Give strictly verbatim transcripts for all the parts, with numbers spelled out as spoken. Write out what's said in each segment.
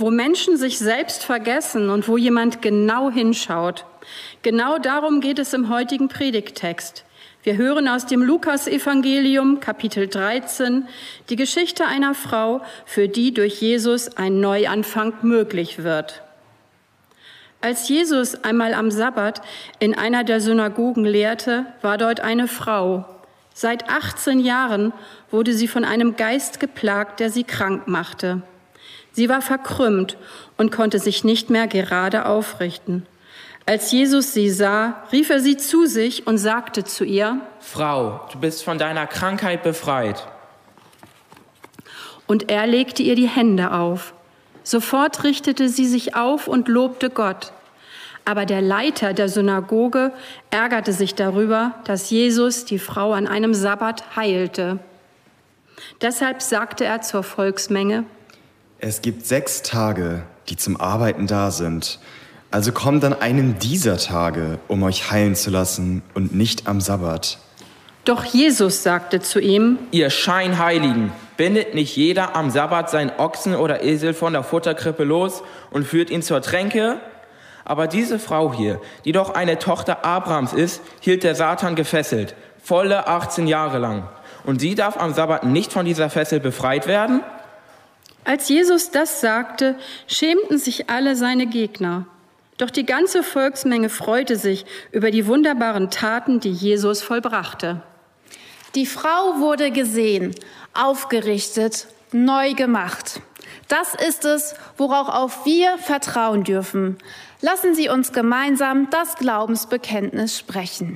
wo Menschen sich selbst vergessen und wo jemand genau hinschaut. Genau darum geht es im heutigen Predigttext. Wir hören aus dem Lukas-Evangelium, Kapitel dreizehn, die Geschichte einer Frau, für die durch Jesus ein Neuanfang möglich wird. Als Jesus einmal am Sabbat in einer der Synagogen lehrte, war dort eine Frau. Seit achtzehn Jahren wurde sie von einem Geist geplagt, der sie krank machte. Sie war verkrümmt und konnte sich nicht mehr gerade aufrichten. Als Jesus sie sah, rief er sie zu sich und sagte zu ihr: Frau, du bist von deiner Krankheit befreit. Und er legte ihr die Hände auf. Sofort richtete sie sich auf und lobte Gott. Aber der Leiter der Synagoge ärgerte sich darüber, dass Jesus die Frau an einem Sabbat heilte. Deshalb sagte er zur Volksmenge: Es gibt sechs Tage, die zum Arbeiten da sind. Also kommt an einem dieser Tage, um euch heilen zu lassen und nicht am Sabbat. Doch Jesus sagte zu ihm: Ihr Scheinheiligen, bindet nicht jeder am Sabbat seinen Ochsen oder Esel von der Futterkrippe los und führt ihn zur Tränke? Aber diese Frau hier, die doch eine Tochter Abrahams ist, hielt der Satan gefesselt, volle achtzehn Jahre lang. Und sie darf am Sabbat nicht von dieser Fessel befreit werden? Als Jesus das sagte, schämten sich alle seine Gegner. Doch die ganze Volksmenge freute sich über die wunderbaren Taten, die Jesus vollbrachte. Die Frau wurde gesehen, aufgerichtet, neu gemacht. Das ist es, worauf auch wir vertrauen dürfen. Lassen Sie uns gemeinsam das Glaubensbekenntnis sprechen.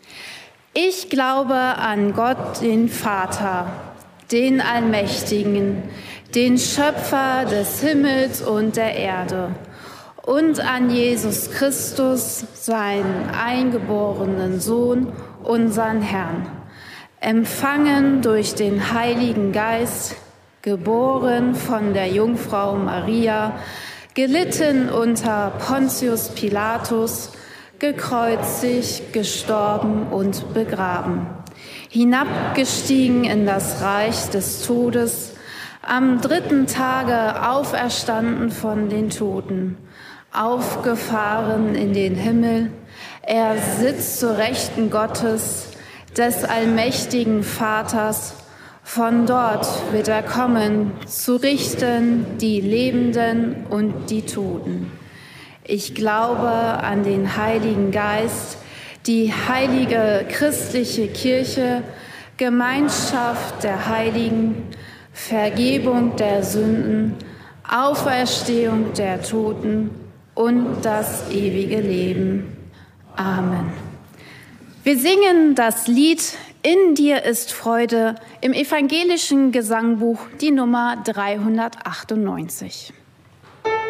Ich glaube an Gott, den Vater, den Allmächtigen, den Schöpfer des Himmels und der Erde, und an Jesus Christus, seinen eingeborenen Sohn, unseren Herrn, empfangen durch den Heiligen Geist, geboren von der Jungfrau Maria, gelitten unter Pontius Pilatus, gekreuzigt, gestorben und begraben, hinabgestiegen in das Reich des Todes, am dritten Tage auferstanden von den Toten, aufgefahren in den Himmel. Er sitzt zur Rechten Gottes, des allmächtigen Vaters. Von dort wird er kommen, zu richten die Lebenden und die Toten. Ich glaube an den Heiligen Geist, die heilige christliche Kirche, Gemeinschaft der Heiligen, Vergebung der Sünden, Auferstehung der Toten und das ewige Leben. Amen. Wir singen das Lied In dir ist Freude im evangelischen Gesangbuch, die Nummer dreihundertachtundneunzig.